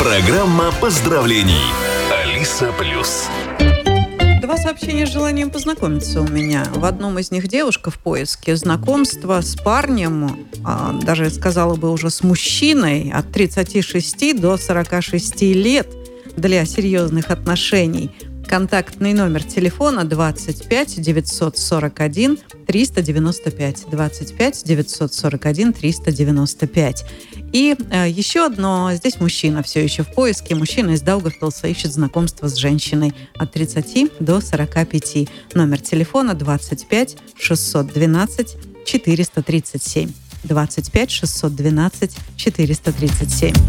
Программа поздравлений. Алиса Плюс. Два сообщения с желанием познакомиться у меня. В одном из них девушка в поиске знакомства с парнем, даже сказала бы уже с мужчиной от 36 до 46 лет для серьезных отношений. Контактный номер телефона 25 941 395. 25 941 395. И еще одно. Здесь мужчина все еще в поиске. Мужчина из Даугавпилса ищет знакомство с женщиной от 30 до 45. Номер телефона 25 612 437. 25 612 437.